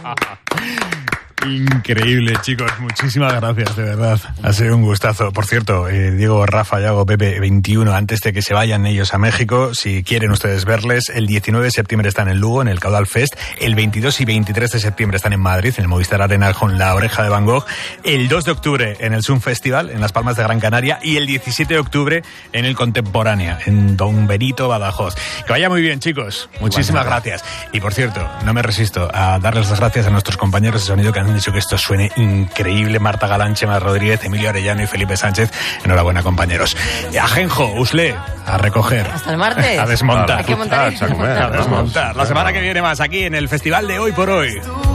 Increíble, chicos. Muchísimas gracias, de verdad. Ha sido un gustazo. Por cierto, Diego, Rafa, Yago, Pepe, 21, antes de que se vayan ellos a México, si quieren ustedes verles, el 19 de septiembre están en Lugo, en el Caudal Fest. El 22 y 23 de septiembre están en Madrid, en el Movistar Arena, con La Oreja de Van Gogh. El 2 de octubre en el Sun Festival, en Las Palmas de Gran Canaria. Y el 17 de octubre en el Contemporánea, en Don Benito, Badajoz. Que vaya muy bien, chicos. Muchísimas gracias. Y por cierto, no me resisto a darles las gracias a nuestros compañeros de sonido que han dicho que esto suene increíble. Marta Galán, Chema Rodríguez, Emilio Arellano y Felipe Sánchez. Enhorabuena, compañeros. Ajenjo, Usle, a recoger. Hasta el martes. A desmontar. Hay que montar. A desmontar. La semana que viene más aquí en el Festival de Hoy por Hoy.